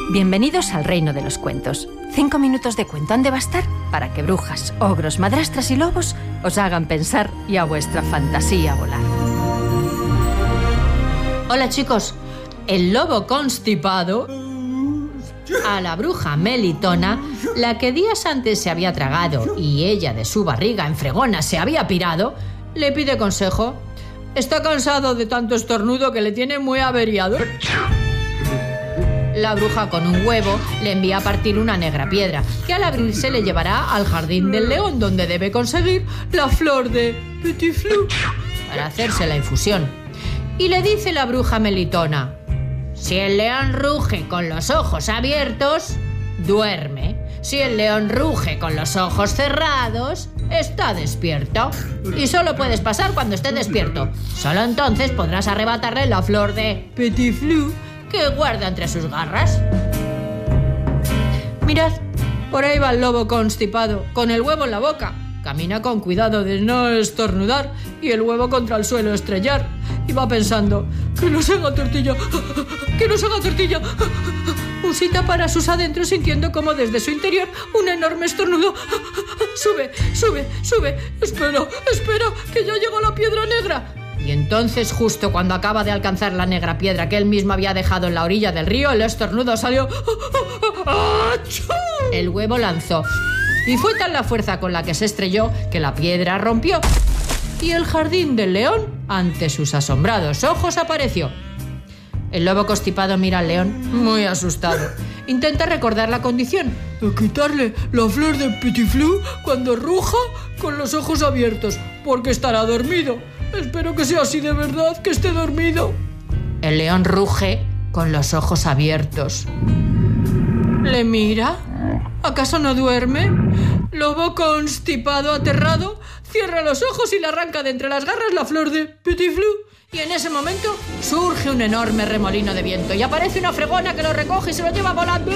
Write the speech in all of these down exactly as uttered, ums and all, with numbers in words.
Bienvenidos al reino de los cuentos. Cinco minutos de cuento han de bastar para que brujas, ogros, madrastras y lobos os hagan pensar y a vuestra fantasía volar. Hola chicos, el lobo constipado a la bruja Melitona, la que días antes se había tragado y ella de su barriga en fregona se había pirado, le pide consejo. Está cansado de tanto estornudo que le tiene muy averiado. La bruja con un huevo le envía a partir una negra piedra que al abrirse le llevará al jardín del león, donde debe conseguir la flor de Petit Flou para hacerse la infusión. Y le dice la bruja Melitona: si el león ruge con los ojos abiertos, duerme. Si el león ruge con los ojos cerrados, está despierto. Y solo puedes pasar cuando esté despierto. Solo entonces podrás arrebatarle la flor de Petit Flou que guarda entre sus garras. Mirad, por ahí va el lobo constipado, con el huevo en la boca. Camina con cuidado de no estornudar y el huevo contra el suelo estrellar. Y va pensando: que no se haga tortilla, que no se haga tortilla. Musita para sus adentros, sintiendo como desde su interior un enorme estornudo. Sube, sube, sube. Espera, espera, que ya llegó la piedra negra. Y entonces, justo cuando acaba de alcanzar la negra piedra que él mismo había dejado en la orilla del río, el estornudo salió. El huevo lanzó. Y fue tal la fuerza con la que se estrelló que la piedra rompió. Y el jardín del león, ante sus asombrados ojos, apareció. El lobo constipado mira al león, muy asustado. Intenta recordar la condición: de quitarle la flor de Petit Flou cuando ruja con los ojos abiertos, porque estará dormido. Espero que sea así de verdad, que esté dormido. El león ruge con los ojos abiertos. ¿Le mira? ¿Acaso no duerme? Lobo constipado, aterrado, cierra los ojos y le arranca de entre las garras la flor de Petit Flou. Y en ese momento surge un enorme remolino de viento y aparece una fregona que lo recoge y se lo lleva volando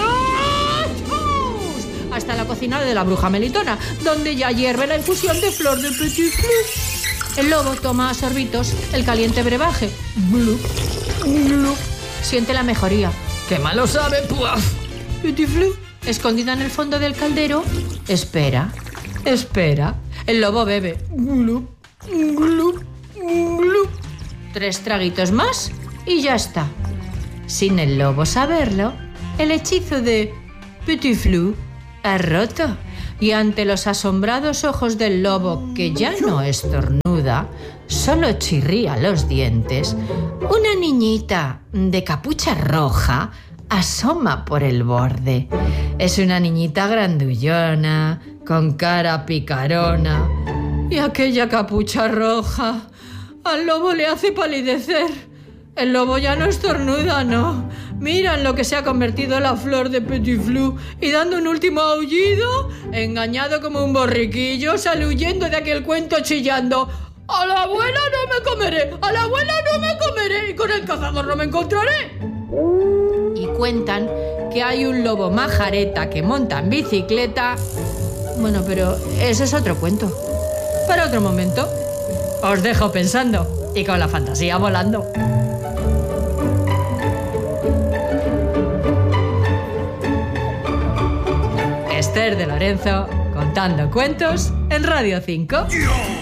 hasta la cocina de la bruja Melitona, donde ya hierve la infusión de flor de Petit Flou. El lobo toma a sorbitos el caliente brebaje. Glup, glup. Siente la mejoría. ¡Qué malo sabe! ¡Puaf! Petit Flou, escondida en el fondo del caldero, espera, espera. El lobo bebe. Glup, glup, glup. Tres traguitos más y ya está. Sin el lobo saberlo, el hechizo de Petit Flou ha roto. Y ante los asombrados ojos del lobo, que ya no estornuda, solo chirría los dientes, una niñita de capucha roja asoma por el borde. Es una niñita grandullona, con cara picarona. Y aquella capucha roja al lobo le hace palidecer. El lobo ya no estornuda, no. Mira en lo que se ha convertido la flor de Petit Flou y dando un último aullido, engañado como un borriquillo, sale huyendo de aquel cuento chillando: a la abuela no me comeré, a la abuela no me comeré y con el cazador no me encontraré. Y cuentan que hay un lobo majareta que monta en bicicleta. Bueno, pero ese es otro cuento. Para otro momento. Os dejo pensando y con la fantasía volando. Esther de Lorenzo, contando cuentos en Radio cinco.